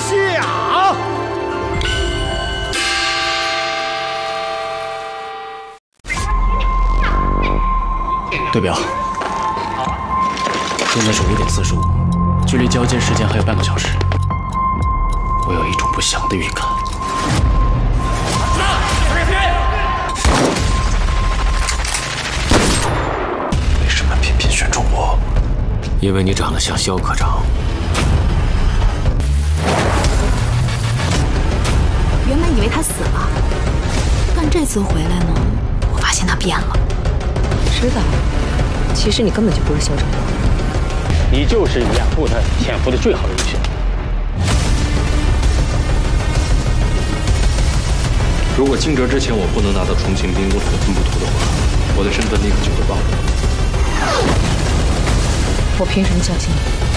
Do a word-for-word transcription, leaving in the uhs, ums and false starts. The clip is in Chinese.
下。 对表，现在是五点四十五，距离交接时间还有半个小时。我有一种不祥的预感。为什么偏偏选中我？因为你长得像肖科长。 原本以为他死了，但这次回来呢，我发现他变了。 知道，其实你根本就不是肖正光， 你就是掩护他潜伏的最好人选。 如果惊蛰之前我不能拿到重庆兵工厂的分布图的话，我的身份立刻就会暴露。 我凭什么相信你？